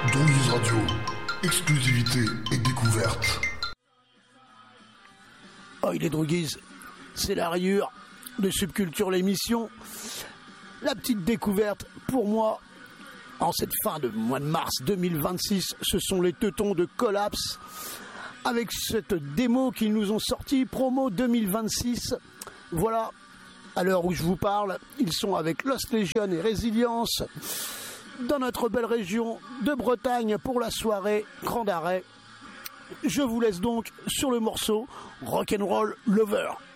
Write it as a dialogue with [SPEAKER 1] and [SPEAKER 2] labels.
[SPEAKER 1] Droguise Radio, exclusivité et découverte.
[SPEAKER 2] Oh, il est droguise, c'est la rayure de Subculture l'émission. La petite découverte pour moi, en cette fin de mois de mars 2026, ce sont les teutons de Collapse, avec cette démo qu'ils nous ont sorti, promo 2026. Voilà, à l'heure où je vous parle, ils sont avec Lost Legion et Résilience, dans notre belle région de Bretagne pour la soirée Grand Arrêt. Je vous laisse donc sur le morceau Rock'n'Roll Lover.